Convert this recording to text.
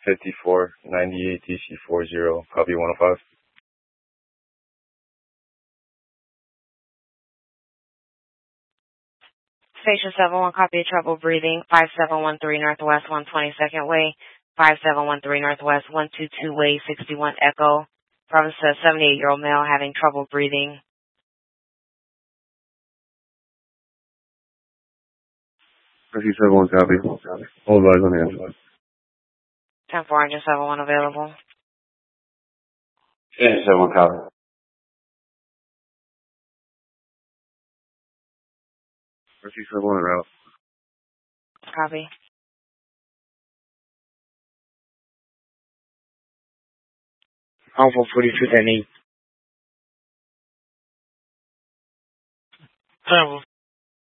5498 DC40, copy 105. Station 71, copy of trouble breathing, 5713 Northwest 122nd Way, 5713 Northwest 122 Way, 61 Echo. Province says 78-year-old male having trouble breathing. Rescue 71, copy. Hold eyes on hand. 10-4, engine 71 available. Engine 71, copy. Rescue 71 en route. Copy. Alpha 42 10-8.